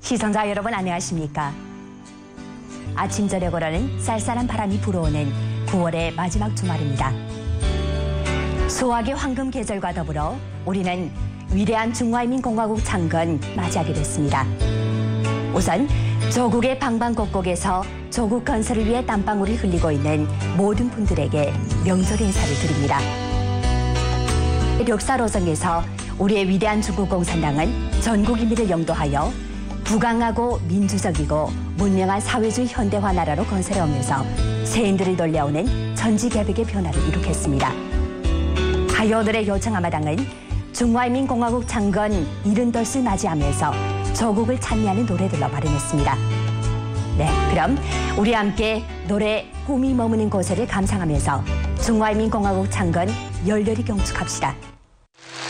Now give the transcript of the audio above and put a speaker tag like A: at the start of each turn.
A: 시청자 여러분 안녕하십니까? 아침 저녁으로는 쌀쌀한 바람이 불어오는 9월의 마지막 주말입니다. 수확의 황금 계절과 더불어 우리는 위대한 중화인민공화국 창건 맞이하게 됐습니다. 우선 조국의 방방곡곡에서 조국 건설을 위해 땀방울을 흘리고 있는 모든 분들에게 명절 인사를 드립니다. 역사로성에서 우리의 위대한 중국공산당은 전국인민을 영도하여 부강하고 민주적이고 문명한 사회주의 현대화 나라로 건설해오면서 세인들을 놀려오는 전지개벽의 변화를 이룩했습니다. 하여 오늘의 요청아마당은 중화인민공화국 창건 70돛을 맞이하면서 조국을 찬미하는 노래들로 마련했습니다. 네, 그럼 우리 함께 노래 꿈이 머무는 곳을 감상하면서 중화인민공화국 창건 열렬히 경축합시다.